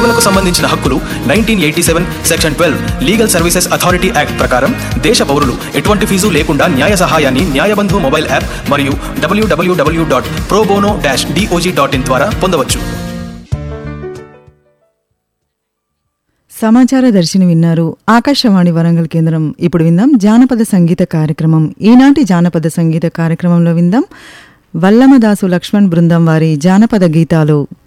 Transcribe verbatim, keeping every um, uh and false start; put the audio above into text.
సేవలకు సంబంధించిన హక్కులు nineteen eighty seven section twelve legal services authority act ప్రకారం దేశ పౌరులు ఎటువంటి ఫీజు లేకుండా న్యాయ సహాయాన్ని న్యాయబంధు మొబైల్ యాప్ మరియు డబ్ల్యూడబ్ల్యూడబ్ల్యూ dot pro bono dash DOJ dot in ద్వారా పొందవచ్చు. సమాచార దర్శిని విన్నారు. ఆకాశవాణి వరంగల్ కేంద్రం. ఇప్పుడు విందాం జానపద సంగీత కార్యక్రమం. ఈనాటి జానపద సంగీత కార్యక్రమంలో విందాం వల్లమదాసు లక్ష్మణ్ బృందం వారి జానపద గీతాలు.